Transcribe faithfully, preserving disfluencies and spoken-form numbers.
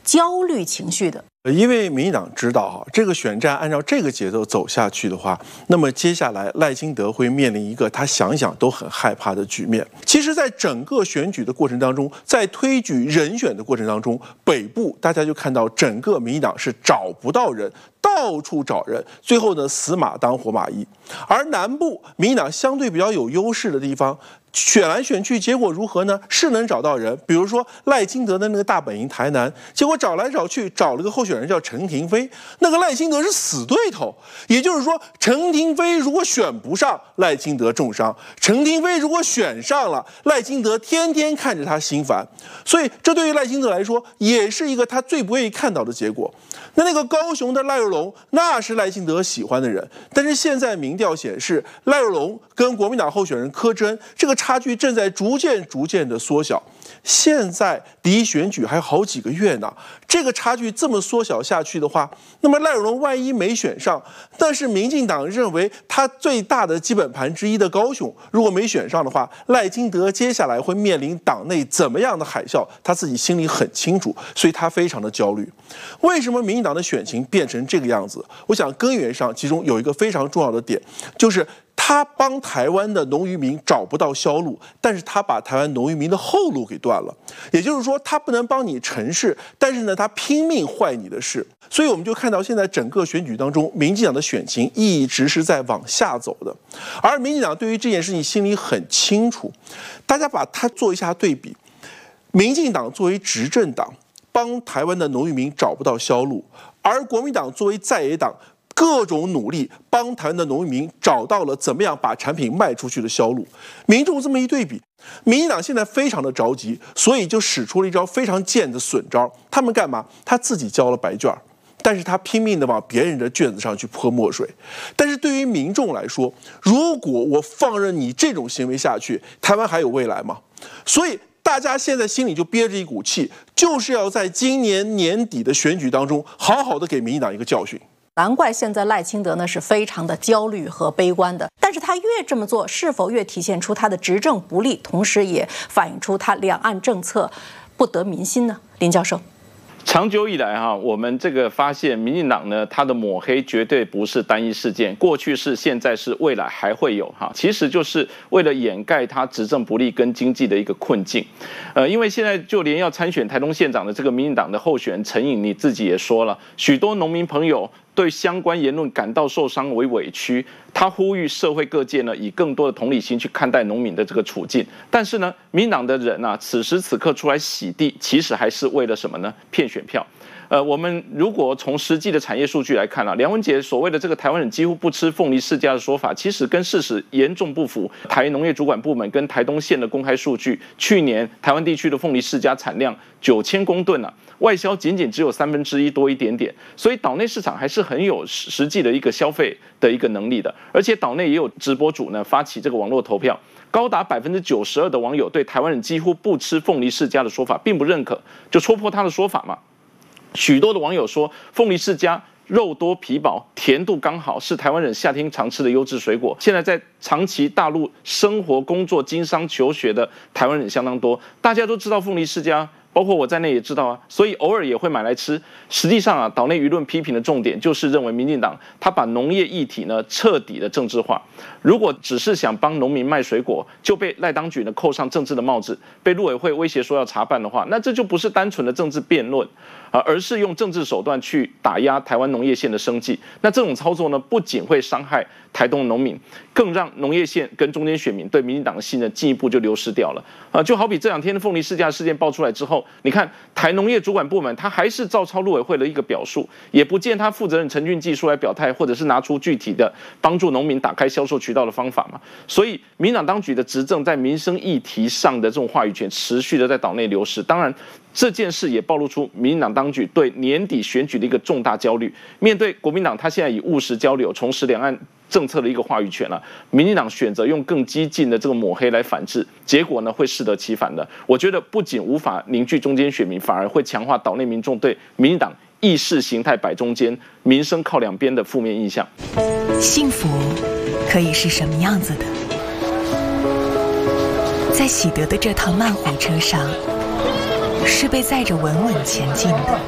焦虑情绪的。 因为民进党知道哈，这个选战按照这个节奏走下去的话，那么接下来赖清德会面临一个他想想都很害怕的局面。其实，在整个选举的过程当中，在推举人选的过程当中，北部大家就看到整个民进党是找不到人，到处找人，最后呢死马当活马医。而南部民进党相对比较有优势的地方，选来选去，结果如何呢？是能找到人，比如说赖清德的那个大本营台南，结果找来找去找了个候选人叫陈亭妃，那个赖清德是死对头，也就是说，陈亭妃如果选不上，赖清德重伤；陈亭妃如果选上了，赖清德天天看着他心烦，所以这对于赖清德来说，也是一个他最不愿意看到的结果。那那个高雄的赖若龙，那是赖清德喜欢的人，但是现在民调显示，赖若龙跟国民党候选人柯真这个差距正在逐渐逐渐的缩小。现在离选举还有好几个月呢，这个差距这么缩小下去的话，那么赖若龙万一没选上，但是民进党认为他最大的基本盘之一的高雄如果没选上的话，赖清德接下来会面临党内怎么样的海啸，他自己心里很清楚，所以他非常的焦虑。为什么民进党的选情变成这个样子？我想根源上其中有一个非常重要的点，就是他帮台湾的农渔民找不到销路，但是他把台湾农渔民的后路给断了。也就是说，他不能帮你成事，但是呢，他拼命坏你的事。所以我们就看到现在整个选举当中，民进党的选情一直是在往下走的。而民进党对于这件事情心里很清楚，大家把它做一下对比，民进党作为执政党，帮台湾的农渔民找不到销路，而国民党作为在野党，各种努力帮台湾的农民找到了怎么样把产品卖出去的销路。民众这么一对比，民进党现在非常的着急，所以就使出了一招非常贱的损招。他们干嘛？他自己交了白卷，但是他拼命的往别人的卷子上去泼墨水。但是对于民众来说，如果我放任你这种行为下去，台湾还有未来吗？所以大家现在心里就憋着一股气，就是要在今年年底的选举当中，好好的给民进党一个教训。 难怪现在赖清德呢是非常的焦虑和悲观的，但是他越这么做，是否越体现出他的执政不力，同时也反映出他两岸政策不得民心呢？林教授。 长久以来哈，我们这个发现，民进党呢，它的抹黑绝对不是单一事件，过去是，现在是，未来还会有哈。其实就是为了掩盖它执政不力跟经济的一个困境。呃，因为现在就连要参选台东县长的这个民进党的候选人陈颖，你自己也说了，许多农民朋友对相关言论感到受伤为委屈，他呼吁社会各界呢以更多的同理心去看待农民的这个处境。但是呢，民进党的人啊，此时此刻出来洗地，其实还是为了什么呢？骗选票。呃，我们如果从实际的产业数据来看啊，梁文杰所谓的这个台湾人几乎不吃凤梨世家的说法，其实跟事实严重不符。台农业主管部门跟台东县的公开数据，去年台湾地区的凤梨世家产量九千公吨啊，外销仅仅只有三分之一多一点点，所以岛内市场还是很有实际的一个消费的一个能力的。而且岛内也有直播主呢发起这个网络投票，高达百分之九十二的网友对台湾人几乎不吃凤梨世家的说法并不认可，就戳破他的说法嘛。许多的网友说，凤梨世家肉多皮薄，甜度刚好，是台湾人夏天常吃的优质水果。现在在长期大陆生活、工作、经商、求学的台湾人相当多，大家都知道凤梨世家，包括我在内也知道啊，所以偶尔也会买来吃。实际上啊，岛内舆论批评的重点就是认为民进党他把农业议题呢彻底的政治化。如果只是想帮农民卖水果，就被赖当局呢扣上政治的帽子，被陆委会威胁说要查办的话，那这就不是单纯的政治辩论。啊，而是用政治手段去打压台湾农业县的生计。那这种操作呢，不仅会伤害台东农民，更让农业县跟中间选民对民进党的信任进一步就流失掉了。啊，就好比这两天的凤梨世家事件爆出来之后，你看台农业主管部门他还是照抄陆委会的一个表述，也不见他负责人陈俊技出来表态，或者是拿出具体的帮助农民打开销售渠道的方法嘛。所以民进党当局的执政在民生议题上的这种话语权持续的在岛内流失。当然，这件事也暴露出民进党当局对年底选举的一个重大焦虑。面对国民党，他现在以务实交流、重拾两岸政策的一个话语权了、啊，民进党选择用更激进的这个抹黑来反制，结果呢会适得其反的。我觉得不仅无法凝聚中间选民，反而会强化岛内民众对民进党意识形态摆中间、民生靠两边的负面印象。 幸福可以是什么样子的？在喜得的这趟慢火车上，是被载着稳稳前进的，